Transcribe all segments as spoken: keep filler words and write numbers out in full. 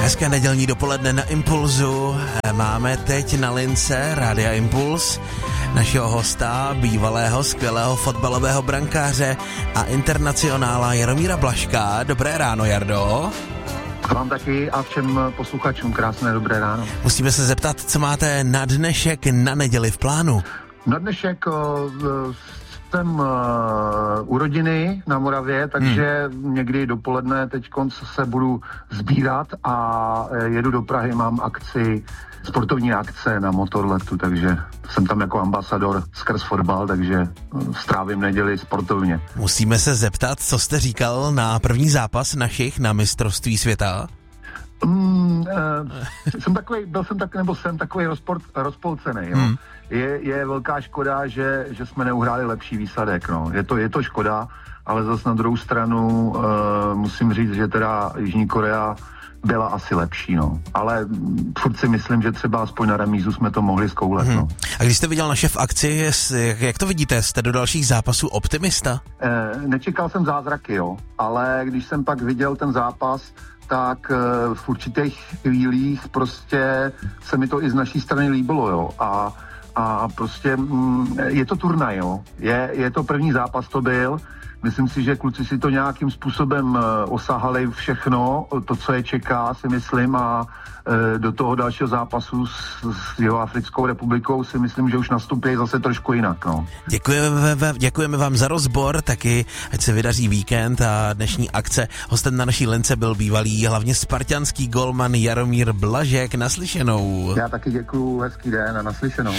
Hezké nedělní dopoledne na Impulzu. Máme teď na lince Rádia Impuls našeho hosta, bývalého skvělého fotbalového brankáře a internacionála Jaromíra Blažka. Dobré ráno, Jardo. Vám taky a všem posluchačům krásné dobré ráno. Musíme se zeptat, co máte na dnešek, na neděli v plánu? Na dnešek uh, jsem uh, u rodiny na Moravě, takže hmm. někdy dopoledne teď se budu sbírat a jedu do Prahy, mám akci, sportovní akce na motorletu, takže jsem tam jako ambasador skrz fotbal, takže strávím neděli sportovně. Musíme se zeptat, co jste říkal na první zápas našich na mistrovství světa? Mm, uh, jsem takový, byl jsem tak, nebo jsem takový rozpor, rozpolcený, jo. Hmm. Je, je velká škoda, že, že jsme neuhráli lepší výsledek, no. Je to, je to škoda, ale zase na druhou stranu uh, musím říct, že teda Jižní Korea byla asi lepší, no. Ale furt si myslím, že třeba aspoň na remízu jsme to mohli zkoulet, hmm. no. A když jste viděl naše v akci, jak to vidíte? Jste do dalších zápasů optimista? Eh, nečekal jsem zázraky, jo. Ale když jsem pak viděl ten zápas, tak uh, v určitých chvílích prostě se mi to i z naší strany líbilo, jo. A, a prostě mm, je to turnaj, jo. Je, je to první zápas, to byl. Myslím si, že kluci si to nějakým způsobem uh, osahali všechno, to, co je čeká, si myslím, a uh, do toho dalšího zápasu s, s Jihoafrickou republikou si myslím, že už nastupí zase trošku jinak, no. Děkujeme, děkujeme vám za rozbor, taky ať se vydaří víkend a dnešní akce. Hostem na naší lince byl bývalý, hlavně spartanský golman Jaromír Blažek. Naslyšenou. Já taky děkuju, hezký den a naslyšenou.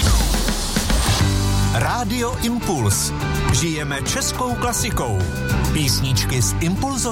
Rádio Impuls. Žijeme českou klasikou. Písničky z Impulzu.